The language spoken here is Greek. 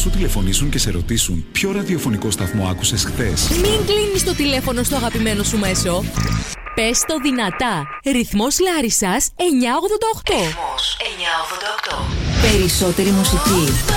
σου τηλεφωνήσουν και σε ρωτήσουν ποιο ραδιοφωνικό σταθμό άκουσες χθες. Μην κλείνεις το τηλέφωνο στο αγαπημένο σου μέσο. Πες το δυνατά. Ρυθμός Λάρισσας 988. Ρυθμός 988. Περισσότερη μουσική.